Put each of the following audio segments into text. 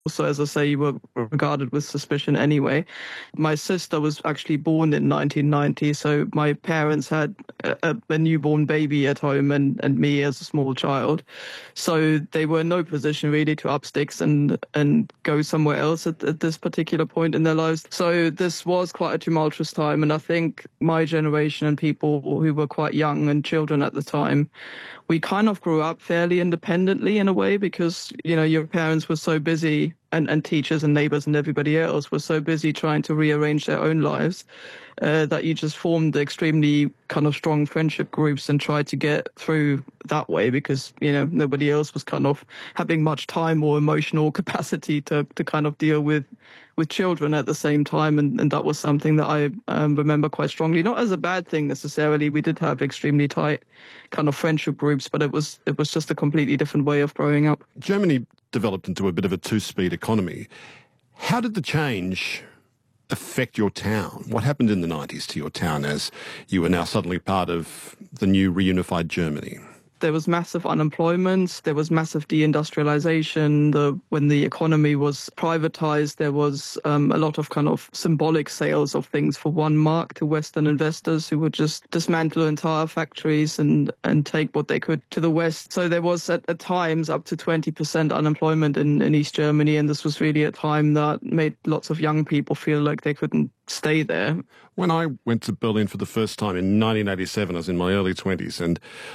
So, as I say, you were regarded with suspicion anyway. My sister was actually born in 1990, so my parents had a newborn baby at home and me as a small child. So they were in no position really to up sticks and go somewhere else at this particular point in their lives. So this was quite a tumultuous time, and I think my generation and people who were quite young and children at the time, we kind of grew up fairly independently in a way because, your parents were so busy and teachers and neighbors and everybody else were so busy trying to rearrange their own lives that you just formed extremely kind of strong friendship groups and tried to get through that way because, nobody else was kind of having much time or emotional capacity to kind of deal with children at the same time. And that was something that I remember quite strongly, not as a bad thing necessarily. We did have extremely tight kind of friendship groups, but it was just a completely different way of growing up. Germany developed into a bit of a two-speed economy. How did the change affect your town? What happened in the 90s to your town as you were now suddenly part of the new reunified Germany? There was massive unemployment. There was massive deindustrialization. When the economy was privatized, there was a lot of kind of symbolic sales of things for 1 mark to Western investors who would just dismantle entire factories and take what they could to the West. So there was at times up to 20% unemployment in East Germany. And this was really a time that made lots of young people feel like they couldn't stay there. When I went to Berlin for the first time in 1987, I was in my early 20s, and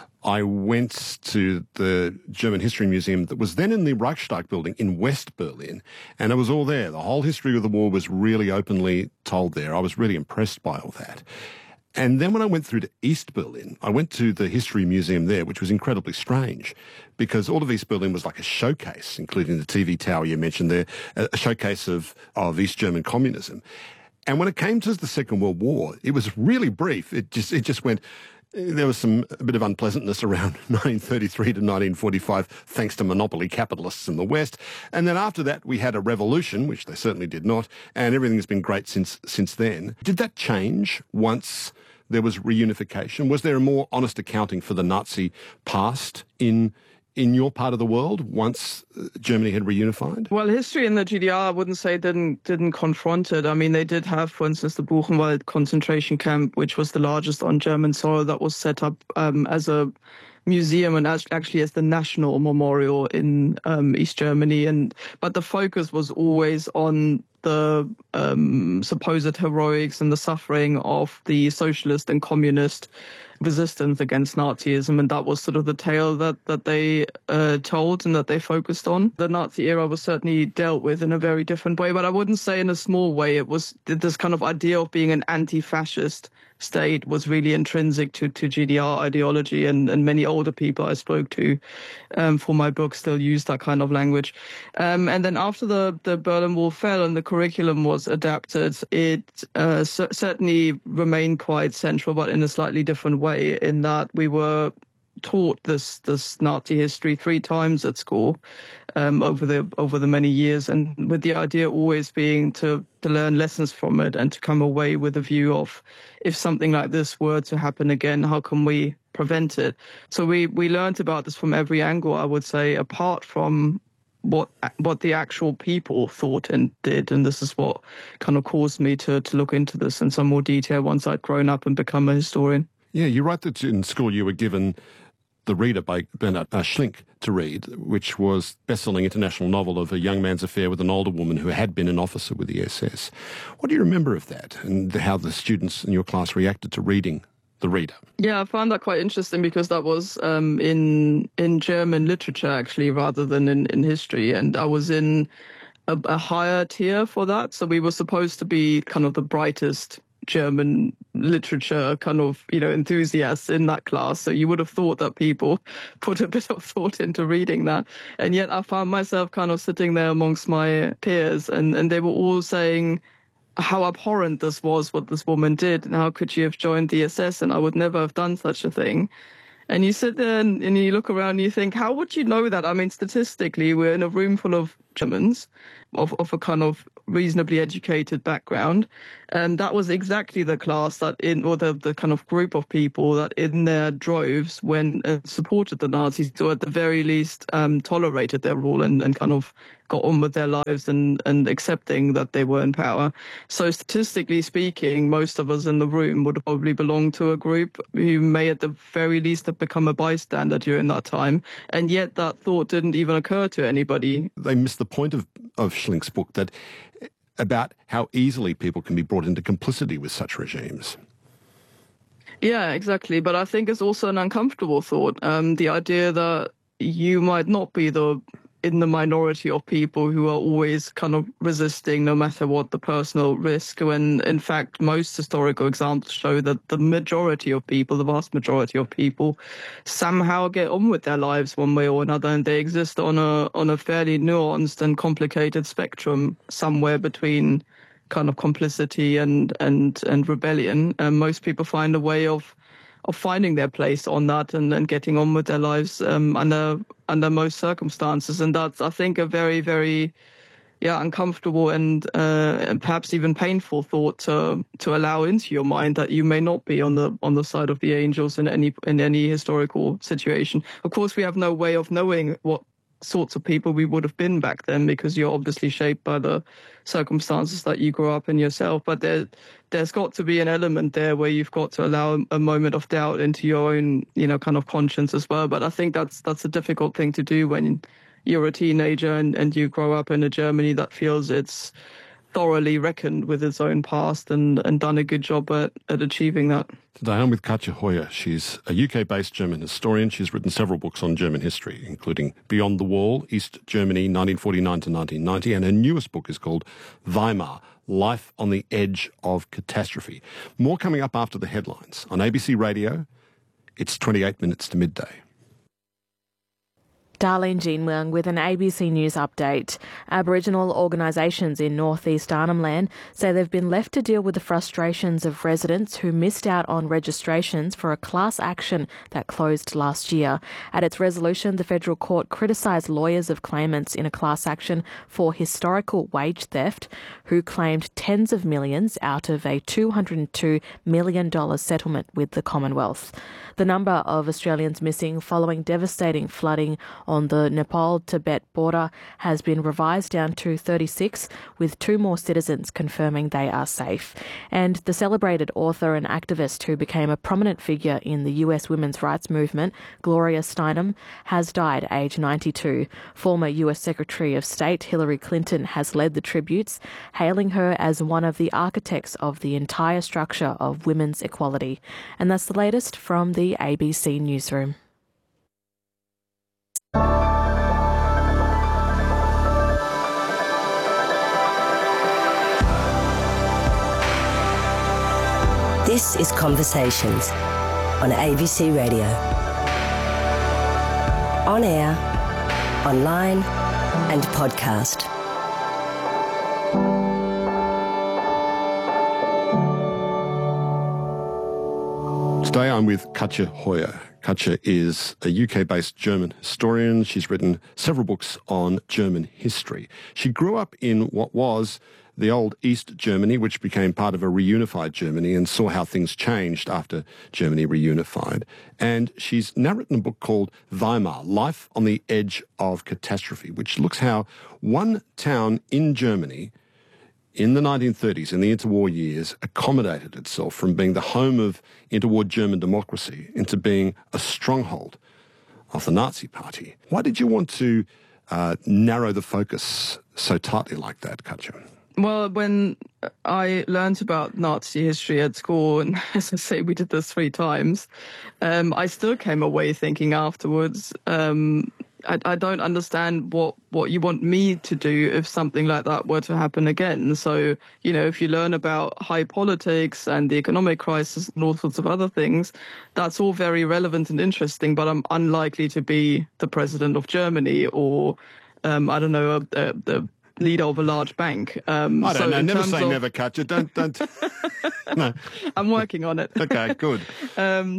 I went to the German History Museum that was then in the Reichstag building in West Berlin, and it was all there. The whole history of the war was really openly told there. I was really impressed by all that. And then when I went through to East Berlin, I went to the History Museum there, which was incredibly strange because all of East Berlin was like a showcase, including the TV tower you mentioned there, a showcase of East German communism. And when it came to the Second World War, it was really brief. It just went... There was a bit of unpleasantness around 1933 to 1945, thanks to monopoly capitalists in the West. And then after that, we had a revolution, which they certainly did not, and everything's been great since then. Did that change once there was reunification? Was there a more honest accounting for the Nazi past in your part of the world once Germany had reunified? Well, history in the GDR, I wouldn't say didn't confront it. I mean, they did have, for instance, the Buchenwald concentration camp, which was the largest on German soil, that was set up as a museum and actually as the national memorial in East Germany. But the focus was always on the supposed heroics and the suffering of the socialist and communist resistance against Nazism, and that was sort of the tale that they told and that they focused on. The Nazi era was certainly dealt with in a very different way, but I wouldn't say in a small way. It was this kind of idea of being an anti-fascist state was really intrinsic to GDR ideology, and many older people I spoke to for my book still use that kind of language. And then after the Berlin Wall fell and the curriculum was adapted, it certainly remained quite central, but in a slightly different way, in that we were taught this Nazi history 3 times at school over the many years, and with the idea always being to learn lessons from it and to come away with a view of, if something like this were to happen again, how can we prevent it? So we learned about this from every angle, I would say, apart from what the actual people thought and did. And this is what kind of caused me to look into this in some more detail once I'd grown up and become a historian. Yeah, you write that in school you were given The Reader by Bernhard Schlink to read, which was best-selling international novel of a young man's affair with an older woman who had been an officer with the SS. What do you remember of that and how the students in your class reacted to reading The Reader? Yeah, I found that quite interesting because that was in German literature, actually, rather than in history. And I was in a higher tier for that. So we were supposed to be kind of the brightest German literature kind of, enthusiasts in that class. So you would have thought that people put a bit of thought into reading that. And yet I found myself kind of sitting there amongst my peers and they were all saying how abhorrent this was, what this woman did, and how could she have joined the SS, and I would never have done such a thing. And you sit there and you look around and you think, how would you know that? I mean, statistically, we're in a room full of Germans of a kind of reasonably educated background. And that was exactly the class the kind of group of people that in their droves went and supported the Nazis, or at the very least tolerated their rule and kind of got on with their lives and accepting that they were in power. So statistically speaking, most of us in the room would probably belong to a group who may at the very least have become a bystander during that time. And yet that thought didn't even occur to anybody. They missed the point of Schlink's book about how easily people can be brought into complicity with such regimes. Yeah, exactly. But I think it's also an uncomfortable thought. The idea that you might not be in the minority of people who are always kind of resisting no matter what the personal risk, when in fact most historical examples show that the vast majority of people somehow get on with their lives one way or another, and they exist on a fairly nuanced and complicated spectrum somewhere between kind of complicity and rebellion. And most people find a way of finding their place on that and getting on with their lives under most circumstances. And that's, I think, a very, very uncomfortable and perhaps even painful thought to allow into your mind, that you may not be on the side of the angels in any historical situation. Of course, we have no way of knowing what sorts of people we would have been back then, because you're obviously shaped by the circumstances that you grew up in yourself. But there's got to be an element there where you've got to allow a moment of doubt into your own, kind of conscience as well. But I think that's a difficult thing to do when you're a teenager and you grow up in a Germany that feels it's thoroughly reckoned with its own past and done a good job at achieving that. Today I'm with Katja Hoyer. She's a UK-based German historian. She's written several books on German history, including Beyond the Wall, East Germany, 1949 to 1990, and her newest book is called Weimar, Life on the Edge of Catastrophe. More coming up after the headlines. On ABC Radio, it's 28 minutes to midday. Darlene Jean Leung with an ABC News update. Aboriginal organisations in northeast Arnhem Land say they've been left to deal with the frustrations of residents who missed out on registrations for a class action that closed last year. At its resolution, the federal court criticised lawyers of claimants in a class action for historical wage theft who claimed tens of millions out of a $202 million settlement with the Commonwealth. The number of Australians missing following devastating flooding on the Nepal-Tibet border has been revised down to 36, with 2 more citizens confirming they are safe. And the celebrated author and activist who became a prominent figure in the US women's rights movement, Gloria Steinem, has died aged 92. Former US Secretary of State Hillary Clinton has led the tributes, hailing her as one of the architects of the entire structure of women's equality. And that's the latest from the ABC Newsroom. This is Conversations on ABC Radio. On air, online and podcast. Today I'm with Katja Hoyer. Katja is a UK-based German historian. She's written several books on German history. She grew up in what was the old East Germany, which became part of a reunified Germany, and saw how things changed after Germany reunified. And she's now written a book called Weimar, Life on the Edge of Catastrophe, which looks how one town in Germany in the 1930s, in the interwar years, accommodated itself from being the home of interwar German democracy into being a stronghold of the Nazi Party. Why did you want to narrow the focus so tightly like that, Katja? Well, when I learned about Nazi history at school, and as I say, we did this 3 times, I still came away thinking afterwards, I don't understand what you want me to do if something like that were to happen again. So, if you learn about high politics and the economic crisis and all sorts of other things, that's all very relevant and interesting, but I'm unlikely to be the president of Germany or, the leader of a large bank. I don't know. Never say never, Katja. Don't. No. I'm working on it. Okay, good.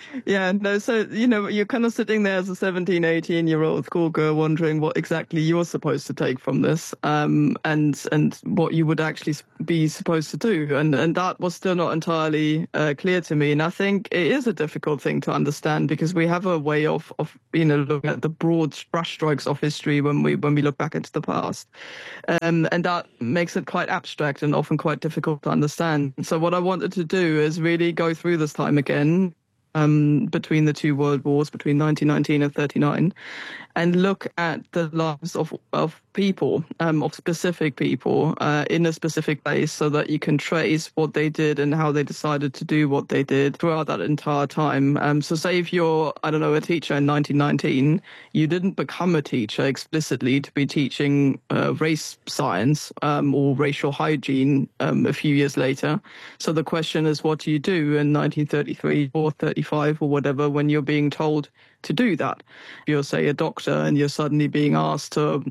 Yeah, no, so, you're kind of sitting there as a 17, 18-year-old schoolgirl wondering what exactly you're supposed to take from this, and what you would actually be supposed to do. And that was still not entirely clear to me. And I think it is a difficult thing to understand because we have a way of looking at the broad brushstrokes of history when we look back into the past. And that makes it quite abstract and often quite difficult to understand. So what I wanted to do is really go through this time again, between the two world wars, between 1919 and 39, and look at the lives of people, of specific people in a specific place, so that you can trace what they did and how they decided to do what they did throughout that entire time. So say if you're, I don't know, a teacher in 1919, you didn't become a teacher explicitly to be teaching race science or racial hygiene a few years later. So the question is, what do you do in 1933 or 35 or whatever when you're being told to do that? You're, say, a doctor, and you're suddenly being asked to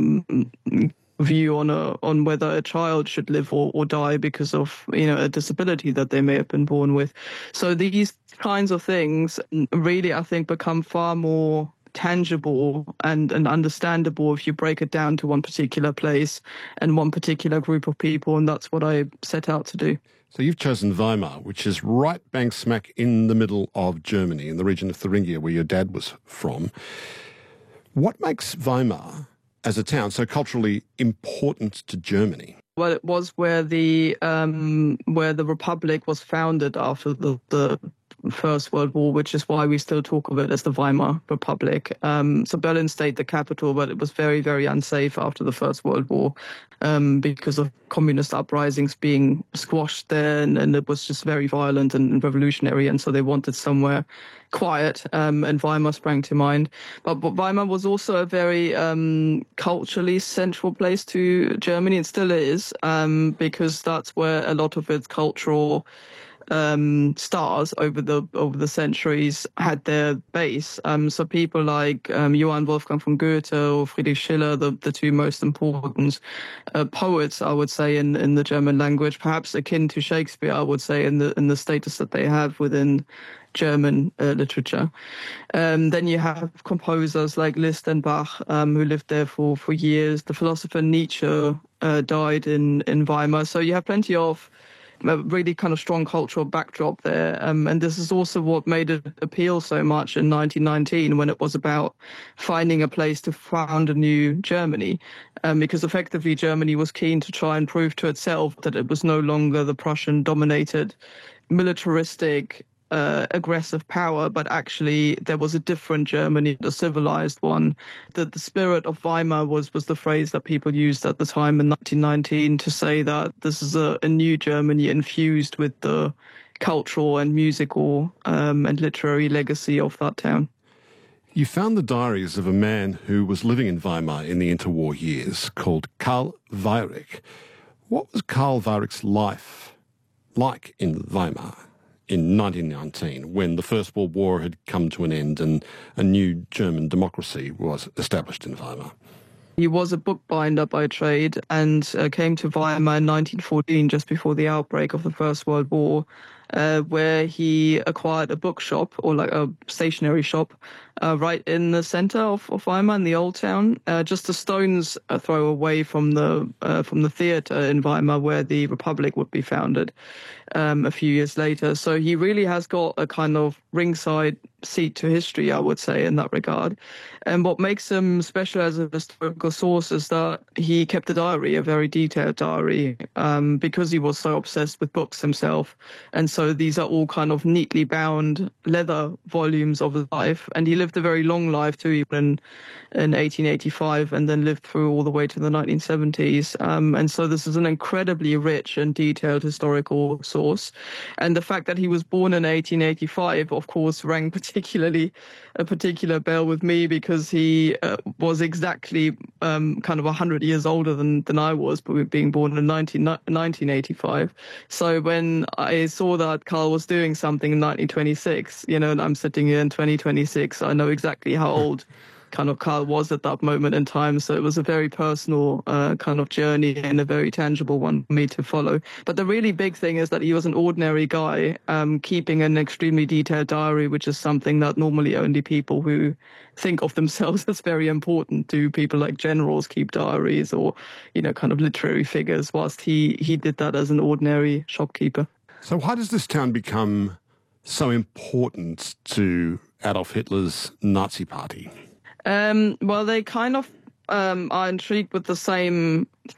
view on whether a child should live or die because of a disability that they may have been born with. So these kinds of things really, I think, become far more tangible and understandable if you break it down to one particular place and one particular group of people, and that's what I set out to do. So you've chosen Weimar, which is right bang smack in the middle of Germany, in the region of Thuringia, where your dad was from. What makes Weimar, as a town, so culturally important to Germany? Well, it was where the Republic was founded after the First World War, which is why we still talk of it as the Weimar Republic. So Berlin stayed the capital, but it was very, very unsafe after the First World War because of communist uprisings being squashed there, and it was just very violent and revolutionary, and so they wanted somewhere quiet, and Weimar sprang to mind. But Weimar was also a very culturally central place to Germany, and still is, because that's where a lot of its cultural stars over the centuries had their base. So people like Johann Wolfgang von Goethe or Friedrich Schiller, the two most important poets, I would say, in the German language, perhaps akin to Shakespeare, I would say, in the status that they have within German literature. Then you have composers like Liszt and Bach, who lived there for years. The philosopher Nietzsche died in Weimar. So you have plenty of a really kind of strong cultural backdrop there. And this is also what made it appeal so much in 1919, when it was about finding a place to found a new Germany, because effectively Germany was keen to try and prove to itself that it was no longer the Prussian-dominated, militaristic, aggressive power, but actually there was a different Germany, a civilized one. The spirit of Weimar was the phrase that people used at the time in 1919 to say that this is a new Germany infused with the cultural and musical and literary legacy of that town. You found the diaries of a man who was living in Weimar in the interwar years called Karl Weyrich. What was Karl Weyrich's life like in Weimar in 1919, when the First World War had come to an end and a new German democracy was established in Weimar? He was a bookbinder by trade and came to Weimar in 1914, just before the outbreak of the First World War, where he acquired a bookshop, or like a stationery shop, right in the center of Weimar, in the old town, just a stone's throw away from the theater in Weimar where the Republic would be founded a few years later. So he really has got a kind of ringside seat to history, I would say, in that regard. And what makes him special as a historical source is that he kept a diary, a very detailed diary, because he was so obsessed with books himself. And so these are all kind of neatly bound leather volumes of his life. And he lived a very long life too, even in 1885, and then lived through all the way to the 1970s. And so this is an incredibly rich and detailed historical source. And the fact that he was born in 1885, of course, rang a particular bell with me, because he was exactly kind of 100 years older than I was, but being born in 1985. So when I saw that Karl was doing something in 1926, and I'm sitting here in 2026, I know exactly how old kind of Karl was at that moment in time. So it was a very personal kind of journey and a very tangible one for me to follow. But the really big thing is that he was an ordinary guy keeping an extremely detailed diary, which is something that normally only people who think of themselves as very important do. People like generals keep diaries, or, you know, kind of literary figures, whilst he did that as an ordinary shopkeeper. So why does this town become so important to Adolf Hitler's Nazi party? Well, they kind of are intrigued with the same